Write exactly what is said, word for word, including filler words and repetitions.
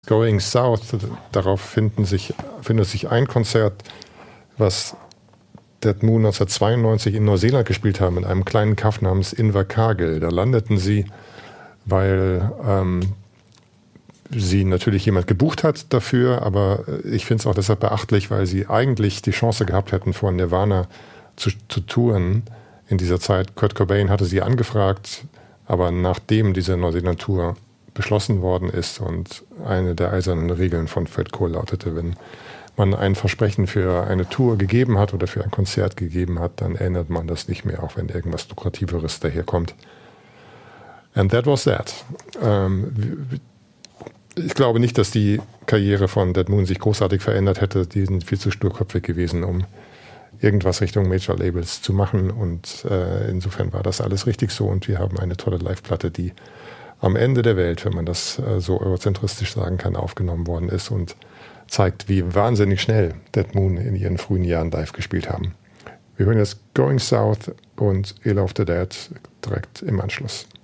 Going South, darauf finden sich, findet sich ein Konzert, was Dead Moon neunzehnhundertzweiundneunzig in Neuseeland gespielt haben, in einem kleinen Kaff namens Invercargill. Da landeten sie, weil ähm, sie natürlich jemand gebucht hat dafür, aber ich finde es auch deshalb beachtlich, weil sie eigentlich die Chance gehabt hätten, vor Nirvana zu, zu touren in dieser Zeit. Kurt Cobain hatte sie angefragt, aber nachdem diese Neuseeland-Tour beschlossen worden ist und eine der eisernen Regeln von Fred Cole lautete, wenn man ein Versprechen für eine Tour gegeben hat oder für ein Konzert gegeben hat, dann ändert man das nicht mehr, auch wenn irgendwas Lukrativeres daherkommt. And that was that. Ähm, ich glaube nicht, dass die Karriere von Dead Moon sich großartig verändert hätte. Die sind viel zu sturköpfig gewesen, um irgendwas Richtung Major Labels zu machen, und äh, insofern war das alles richtig so, und wir haben eine tolle Live-Platte, die am Ende der Welt, wenn man das äh, so eurozentristisch sagen kann, aufgenommen worden ist und zeigt, wie wahnsinnig schnell Dead Moon in ihren frühen Jahren live gespielt haben. Wir hören jetzt Going South und Ill of the Dead direkt im Anschluss.